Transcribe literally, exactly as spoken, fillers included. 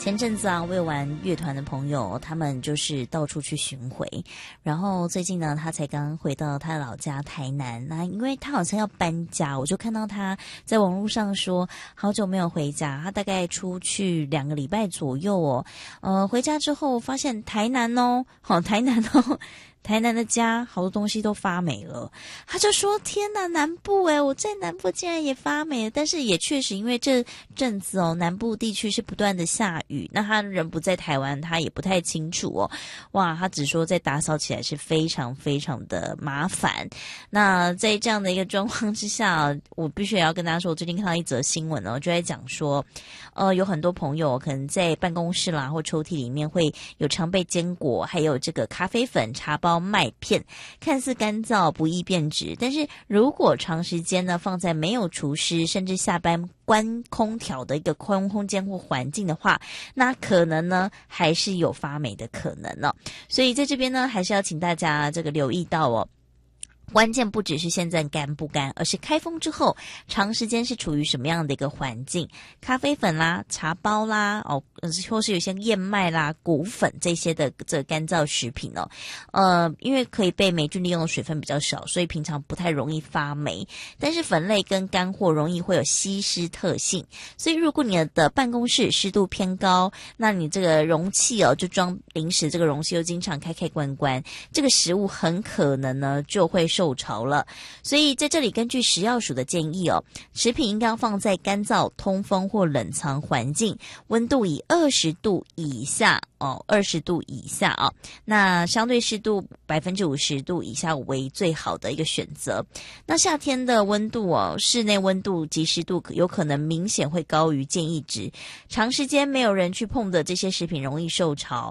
前阵子啊，未玩乐团的朋友，他们就是到处去巡回，然后最近呢，他才刚回到他的老家台南。那因为他好像要搬家，我就看到他在网络上说，好久没有回家，他大概出去两个礼拜左右哦。呃，回家之后发现台南哦，好、哦、台南哦。台南的家好多东西都发霉了，他就说天哪，南部诶，我在南部竟然也发霉了。但是也确实因为这阵子哦，南部地区是不断的下雨，那他人不在台湾，他也不太清楚哦。哇，他只说在打扫起来是非常非常的麻烦。那在这样的一个状况之下，我必须也要跟大家说，我最近看到一则新闻哦，就在讲说呃，有很多朋友可能在办公室啦或抽屉里面会有常备坚果，还有这个咖啡粉、茶包、麦片，看似干燥不易变质，但是如果长时间呢放在没有除湿甚至下班关空调的一个空空间或环境的话，那可能呢还是有发霉的可能哦。所以在这边呢还是要请大家这个留意到哦，关键不只是现在干不干，而是开封之后长时间是处于什么样的一个环境。咖啡粉啦、茶包啦，哦，或是有些燕麦啦、谷粉这些的这干燥食品哦，呃，因为可以被霉菌利用的水分比较少，所以平常不太容易发霉。但是粉类跟干货容易会有吸湿特性，所以如果你的办公室湿度偏高，那你这个容器哦，就装零食这个容器又经常开开关关，这个食物很可能呢就会受受潮了。所以在这里根据食药署的建议哦，食品应该要放在干燥、通风或冷藏环境，温度以二十度以下哦，二十度以下啊、哦，那相对湿度百分之五十度以下为最好的一个选择。那夏天的温度哦，室内温度及湿度有可能明显会高于建议值，长时间没有人去碰的这些食品容易受潮。